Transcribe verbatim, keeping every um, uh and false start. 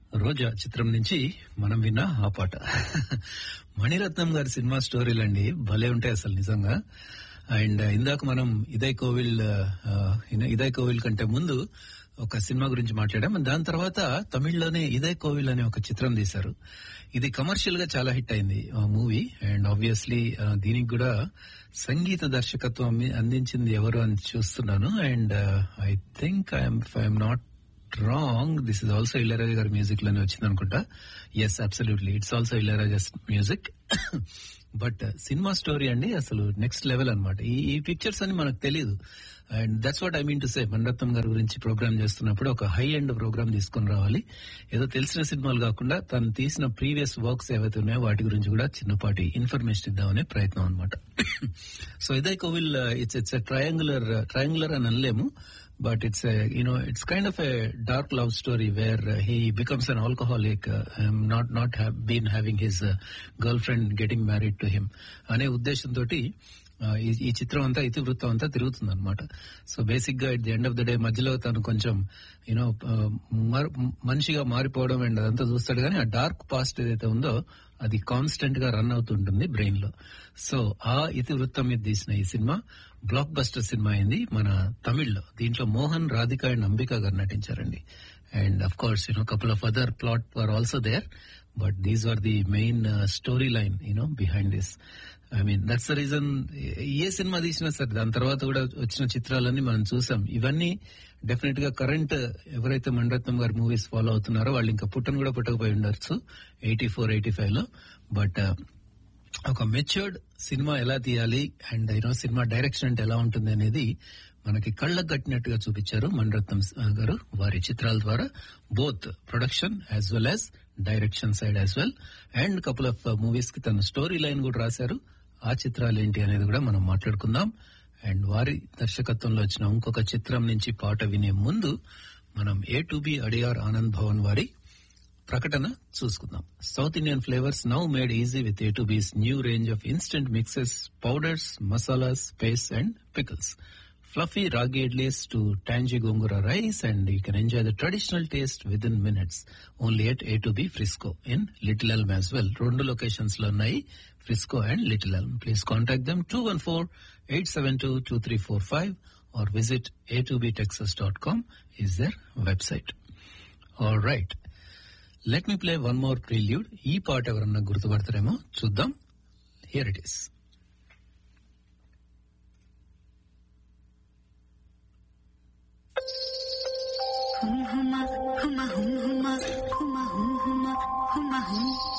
రోజా చిత్రం నుంచి మనం విన్న ఆ పాట. మణిరత్నం గారి సినిమా స్టోరీలండి భలే ఉంటాయి అసలు నిజంగా. అండ్ ఇందాక మనం ఇదై కోవిల్ ఆ, ఇదై కోవిల్ కంటే ముందు ఒక సినిమా గురించి మాట్లాడాం. దాని తర్వాత తమిళ్లోనే ఇదై కోవిల్ అనే ఒక చిత్రం తీశారు. ఇది కమర్షియల్ గా చాలా హిట్ అయింది ఆ మూవీ. అండ్ ఆబ్వియస్లీ దీనికి కూడా సంగీత దర్శకత్వం అంది- అందించింది ఎవరు అని చూస్తున్నాను. And I think I'm I'm not wrong, this is also Ilaiyaraaja గారి మ్యూజిక్ లోనే వచ్చింది అనుకుంటా. Yes, absolutely it's also Ilaiyaraaja music. But cinema story అండి అసలు నెక్స్ట్ లెవెల్ అన్నమాట. ఈ ఈ పిక్చర్స్ అని మనకు తెలియదు. And that's what I mean to say. Mani Ratnam గారి గురించి ప్రోగ్రామ్ చేస్తున్నప్పుడు ఒక హై ఎండ్ ప్రోగ్రామ్ తీసుకుని రావాలి. ఏదో తెలిసిన సినిమాలు కాకుండా తను తీసిన ప్రీవియస్ వర్క్స్ ఏవైతే ఉన్నాయో వాటి గురించి కూడా చిన్నపాటి ఇన్ఫర్మేషన్ ఇద్దామనే ప్రయత్నం అనమాట. సో ఇదే కోవిల్ ఇట్స్ ఇట్స్ ట్రయాంగులర్ ట్రయాంగులర్ అని అనలేము, but it's a you know it's kind of a dark love story where uh, he becomes an alcoholic, uh, um, not not have been having his uh, girlfriend getting married to him అనే ఉద్దేశంతోటి uh, ఈ ఈ చిత్రం అంతా ఇతివృత్తం అంతా తిరుగుతుంది అనమాట. So basic గా at the end of the day మధ్యలో తను కొంచెం యూనో మనిషిగా మారిపోవడం అండ్ అదంతా చూస్తాడు, కానీ ఆ డార్క్ పాస్ట్ ఏదైతే ఉందో అది కాన్స్టెంట్ గా రన్ అవుతుంటుంది బ్రెయిన్ లో. సో ఆ ఇతివృత్తం మీద తీసిన ఈ సినిమా బ్లాక్ బస్టర్ సినిమా అయింది మన తమిళ్లో. దీంట్లో మోహన్, రాధిక అండ్ అంబికా గారు నటించారండి. And of course you know couple of other plot were also there, but these are the main story line you know behind this. I mean that's the reason. A cinema తీసినా సరే దాని తర్వాత కూడా వచ్చిన చిత్రాలన్నీ మనం చూసాం. ఇవన్నీ డెఫినెట్ గా కరెంట్ ఎవరైతే మణిరత్నం గారి మూవీస్ ఫాలో అవుతున్నారో వాళ్ళు ఇంకా పుట్టను కూడా పుట్టకపోయి ఉండొచ్చు ఎయిటీ ఫోర్ ఎయిటీ ఫైవ్ లో. బట్ ఒక మెచ్యూర్డ్ సినిమా ఎలా తీయాలి అండ్ యూనో సినిమా డైరెక్షన్ అంటే ఎలా ఉంటుంది అనేది మనకి కళ్ళకు కట్టినట్టుగా చూపించారు మణిరత్నం గారు వారి చిత్రాల ద్వారా, both production as well as direction side as well. And couple of movies కి తన స్టోరీ లైన్ కూడా రాశారు. ఆ చిత్రాలు ఏంటి అనేది కూడా మనం మాట్లాడుకుందాం. అండ్ వారి దర్శకత్వంలో వచ్చిన ఇంకొక చిత్రం నుంచి పాట వినే ముందు మనం A to be Adyar Anand Bhavan వారి ప్రకటన చూసుకుందాం. South Indian flavours now made easy with A to బీస్ new range of instant mixes, powders, masalas, paste and pickles. Fluffy ragi idlis to tangy gongura rice, and you can enjoy the traditional taste within minutes. Only at A to B Frisco in Little Elm as well. Rendu locations lo unnai, Frisco and Little Elm. Please contact them two one four, eight seven two, two three four five or visit a two b texas dot com is their website. All right. Let me play one more prelude. Ee part evaranna gurtupadtaremo chuddam. Here it is. Hum huma, huma hum huma, huma hum huma, huma hum.